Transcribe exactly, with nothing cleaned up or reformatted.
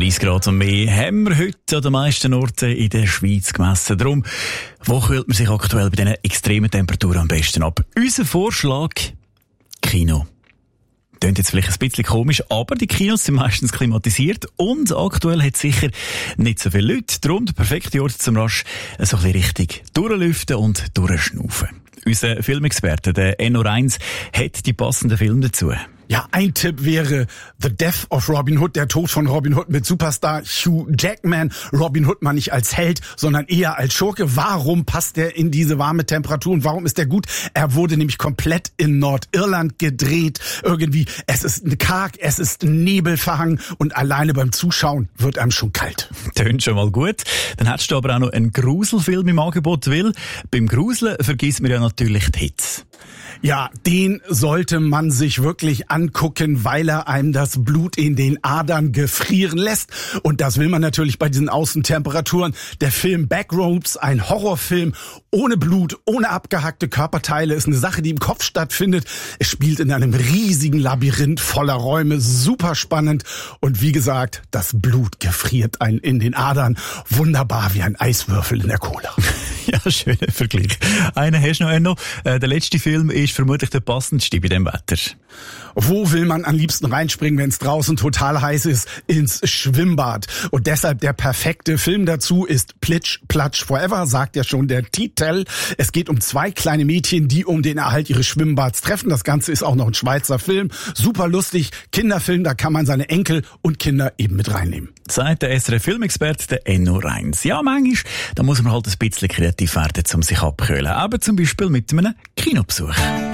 dreißig Grad und mehr haben wir heute an den meisten Orten in der Schweiz gemessen. Darum, wo kühlt man sich aktuell bei diesen extremen Temperaturen am besten ab? Unser Vorschlag: Kino. Klingt jetzt vielleicht ein bisschen komisch, aber die Kinos sind meistens klimatisiert und aktuell hat es sicher nicht so viele Leute. Darum der perfekte Ort zum rasch so ein bisschen richtig durchlüften und durchschnaufen. Unser Filmexperte, der Enno Reins, hat die passenden Filme dazu. Ja, ein Tipp wäre The Death of Robin Hood, der Tod von Robin Hood mit Superstar Hugh Jackman. Robin Hood mal nicht als Held, sondern eher als Schurke. Warum passt er in diese warme Temperatur und warum ist er gut? Er wurde nämlich komplett in Nordirland gedreht. Irgendwie, es ist karg, es ist nebelverhangen und alleine beim Zuschauen wird einem schon kalt. Tönt schon mal gut. Dann hättest du aber auch noch einen Gruselfilm im Angebot, weil beim Gruseln vergisst man ja natürlich die Hitze. Ja, den sollte man sich wirklich angucken, weil er einem das Blut in den Adern gefrieren lässt. Und das will man natürlich bei diesen Außentemperaturen. Der Film Backroads, ein Horrorfilm ohne Blut, ohne abgehackte Körperteile, ist eine Sache, die im Kopf stattfindet. Es spielt in einem riesigen Labyrinth voller Räume, super spannend. Und wie gesagt, das Blut gefriert einen in den Adern. Wunderbar wie ein Eiswürfel in der Cola. Ja, schöner Vergleich. Einen hast du noch, Enno. Äh, der letzte Film ist vermutlich der passendste bei dem Wetter. Wo will man am liebsten reinspringen, wenn es draußen total heiß ist? Ins Schwimmbad. Und deshalb der perfekte Film dazu ist Plitsch, Platsch, Forever, sagt ja schon der Titel. Es geht um zwei kleine Mädchen, die um den Erhalt ihres Schwimmbads treffen. Das Ganze ist auch noch ein Schweizer Film. Super lustig. Kinderfilm, da kann man seine Enkel und Kinder eben mit reinnehmen. Sagt der S R F-Filmexperte, der Enno Reins. Ja, manchmal, da muss man halt ein bisschen kreativ werden, um sich abkühlen. Aber zum Beispiel mit einem Kinobesuch.